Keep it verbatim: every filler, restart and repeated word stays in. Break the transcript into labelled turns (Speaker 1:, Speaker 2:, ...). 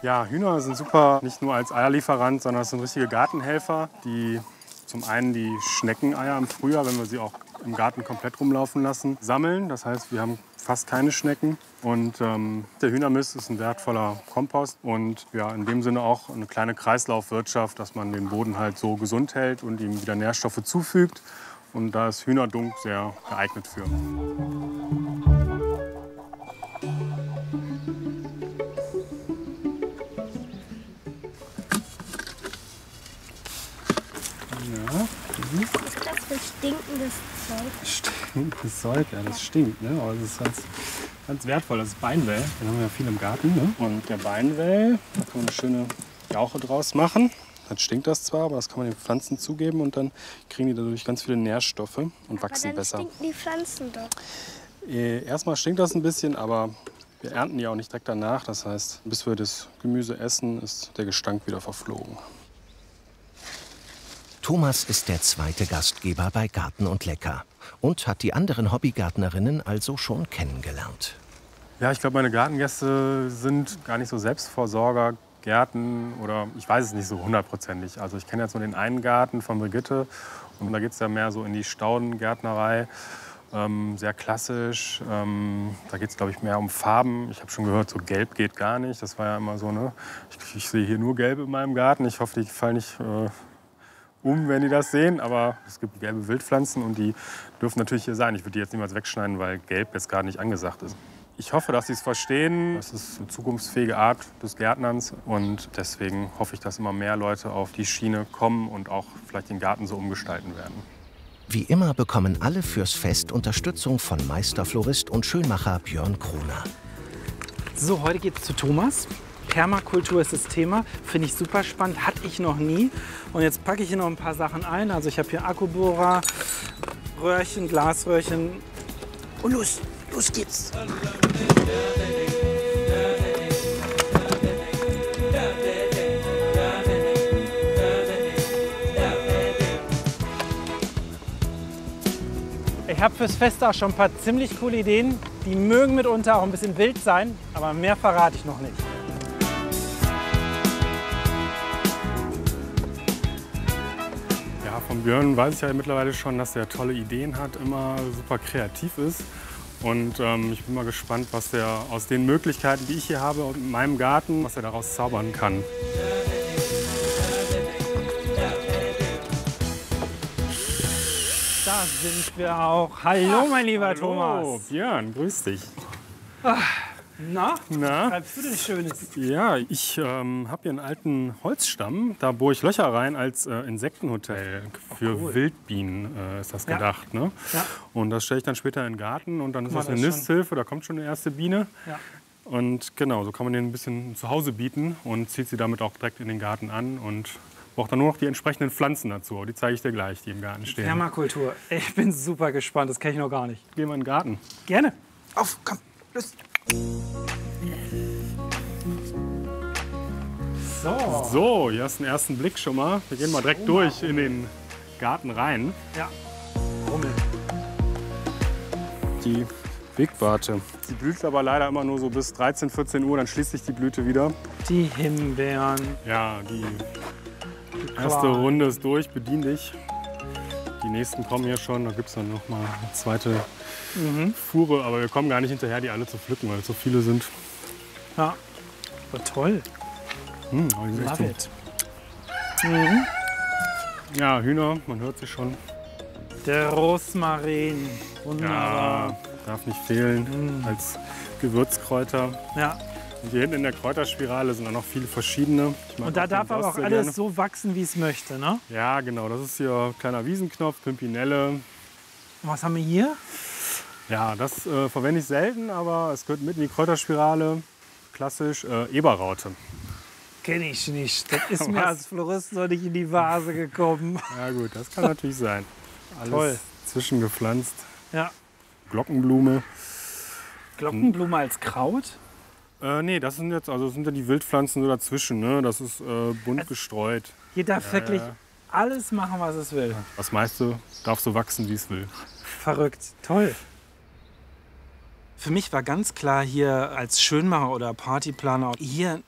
Speaker 1: Ja, Hühner sind super, nicht nur als Eierlieferant, sondern es sind richtige Gartenhelfer, die zum einen die Schneckeneier im Frühjahr, wenn wir sie auch im Garten komplett rumlaufen lassen, sammeln. Das heißt, wir haben fast keine Schnecken. Und ähm, der Hühnermist ist ein wertvoller Kompost und ja, in dem Sinne auch eine kleine Kreislaufwirtschaft, dass man den Boden halt so gesund hält und ihm wieder Nährstoffe zufügt. Und da ist Hühnerdung sehr geeignet für. Ja. Mhm.
Speaker 2: Was ist das für stinkendes Zeug?
Speaker 1: Stinkendes Zeug, ja, das stinkt, ne? Aber das ist ganz, ganz wertvoll. Das ist Beinwell, den haben wir ja viel im Garten. Ne? Und der Beinwell, da kann man eine schöne Jauche draus machen. Dann stinkt das zwar, aber das kann man den Pflanzen zugeben und dann kriegen die dadurch ganz viele Nährstoffe und
Speaker 2: aber
Speaker 1: wachsen
Speaker 2: dann
Speaker 1: besser.
Speaker 2: stinken die Pflanzen doch.
Speaker 1: Äh, erstmal stinkt das ein bisschen, aber wir ernten die auch nicht direkt danach. Das heißt, bis wir das Gemüse essen, ist der Gestank wieder verflogen.
Speaker 3: Thomas ist der zweite Gastgeber bei Garten und Lecker und hat die anderen Hobbygärtnerinnen also schon kennengelernt.
Speaker 1: Ja, ich glaube, meine Gartengäste sind gar nicht so Selbstversorger, Gärten oder ich weiß es nicht so hundertprozentig. Also ich kenne jetzt nur den einen Garten von Brigitte und da geht es ja mehr so in die Staudengärtnerei. Ähm, sehr klassisch. Ähm, da geht es, glaube ich, mehr um Farben. Ich habe schon gehört, so gelb geht gar nicht. Das war ja immer so, ne? Ich, ich sehe hier nur gelb in meinem Garten. Ich hoffe, die fallen nicht äh, um, wenn die das sehen. Aber es gibt gelbe Wildpflanzen und die dürfen natürlich hier sein. Ich würde die jetzt niemals wegschneiden, weil gelb jetzt gar nicht angesagt ist. Ich hoffe, dass sie es verstehen. Das ist eine zukunftsfähige Art des Gärtnerns. Und deswegen hoffe ich, dass immer mehr Leute auf die Schiene kommen und auch vielleicht den Garten so umgestalten werden.
Speaker 3: Wie immer bekommen alle fürs Fest Unterstützung von Meisterflorist und Schönmacher Björn Kroner.
Speaker 4: So, heute geht's zu Thomas. Permakultur ist das Thema. Finde ich super spannend. Hatte ich noch nie. Und jetzt packe ich hier noch ein paar Sachen ein. Also ich habe hier Akkubohrer, Röhrchen, Glasröhrchen. Und los, los geht's. Ich habe fürs Fest auch schon ein paar ziemlich coole Ideen. Die mögen mitunter auch ein bisschen wild sein, aber mehr verrate ich noch nicht.
Speaker 1: Ja, von Björn weiß ich ja mittlerweile schon, dass er tolle Ideen hat, immer super kreativ ist. Und ähm, ich bin mal gespannt, was der aus den Möglichkeiten, die ich hier habe in meinem Garten, was er daraus zaubern kann.
Speaker 4: Da sind wir auch. Hallo, mein lieber
Speaker 1: Hallo,
Speaker 4: Thomas.
Speaker 1: Björn, grüß dich.
Speaker 4: Ach, na,
Speaker 1: Na?
Speaker 4: was treibst du denn Schönes?
Speaker 1: Ja, ich ähm, habe hier einen alten Holzstamm. Da bohre ich Löcher rein als äh, Insektenhotel. Für
Speaker 4: cool.
Speaker 1: Wildbienen äh, ist das
Speaker 4: Ja.
Speaker 1: gedacht. Ne?
Speaker 4: Ja.
Speaker 1: Und das stelle ich dann später in den Garten und dann ist
Speaker 4: Guck
Speaker 1: das
Speaker 4: mal,
Speaker 1: eine
Speaker 4: das ist
Speaker 1: Nisthilfe. Da kommt schon eine erste Biene.
Speaker 4: Ja.
Speaker 1: Und genau, so kann man den ein bisschen zu Hause bieten und zieht sie damit auch direkt in den Garten an und braucht dann nur noch die entsprechenden Pflanzen dazu. Die zeige ich dir gleich, die im Garten stehen.
Speaker 4: Permakultur. Ich bin super gespannt. Das kenne ich noch gar nicht.
Speaker 1: Gehen wir in den Garten.
Speaker 4: Gerne. Auf, komm, los. So.
Speaker 1: So, hier hast du einen ersten Blick schon mal. Wir gehen mal direkt durch in den Garten rein.
Speaker 4: Ja. Rummel.
Speaker 1: Die Wegwarte. Sie blüht aber leider immer nur so bis dreizehn, vierzehn Uhr, dann schließt sich die Blüte wieder.
Speaker 4: Die Himbeeren.
Speaker 1: Ja, die erste Runde ist durch, bedien dich. Die nächsten kommen hier schon, da gibt es dann noch mal eine zweite
Speaker 4: Mhm.
Speaker 1: Fuhre, aber wir kommen gar nicht hinterher, die alle zu pflücken, weil es so viele sind.
Speaker 4: Ja. Aber toll.
Speaker 1: Hm, aber die sind echt
Speaker 4: Love
Speaker 1: so.
Speaker 4: it. Mhm.
Speaker 1: Ja, Hühner, man hört sie schon.
Speaker 4: Der Rosmarin.
Speaker 1: Ja,
Speaker 4: Wunderbar.
Speaker 1: darf nicht fehlen als Gewürzkräuter.
Speaker 4: Ja.
Speaker 1: Und hier hinten in der Kräuterspirale sind auch noch viele verschiedene. Ich mag
Speaker 4: Und da
Speaker 1: den
Speaker 4: darf aber
Speaker 1: Dost
Speaker 4: auch
Speaker 1: sehr
Speaker 4: alles
Speaker 1: gerne.
Speaker 4: so wachsen, wie es möchte, ne?
Speaker 1: Ja, genau. Das ist hier ein kleiner Wiesenknopf, Pimpinelle.
Speaker 4: Und was haben wir hier?
Speaker 1: Ja, das äh, verwende ich selten, aber es gehört mit in die Kräuterspirale. Klassisch äh, Eberraute.
Speaker 4: Kenne ich nicht. Das ist mir
Speaker 1: Was?
Speaker 4: als Florist noch nicht in die Vase gekommen.
Speaker 1: Ja gut, das kann natürlich sein. Alles
Speaker 4: Toll.
Speaker 1: zwischengepflanzt.
Speaker 4: Ja.
Speaker 1: Glockenblume.
Speaker 4: Glockenblume als Kraut?
Speaker 1: Äh, nee, das sind jetzt also das sind ja die Wildpflanzen so dazwischen. Ne? Das ist äh, bunt
Speaker 4: Also-
Speaker 1: gestreut.
Speaker 4: Hier darf
Speaker 1: Ja,
Speaker 4: wirklich
Speaker 1: ja.
Speaker 4: alles machen, was es will.
Speaker 1: Das meiste darf so wachsen, wie es will.
Speaker 4: Verrückt. Toll. Für mich war ganz klar hier als Schönmacher oder Partyplaner, hier